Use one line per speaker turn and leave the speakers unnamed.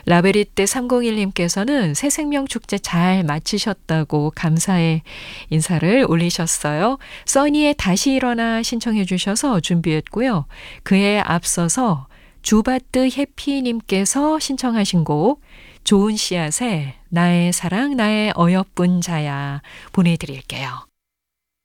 라베리떼 301님께서는 새생명축제 잘 마치셨다고 감사의 인사를 올리셨어요. 써니의 다시 일어나 신청해 주셔서 준비했고요. 그에 앞서서 주바트 해피님께서 신청하신 곡 좋은 씨앗의 나의 사랑 나의 어여쁜 자야 보내드릴게요.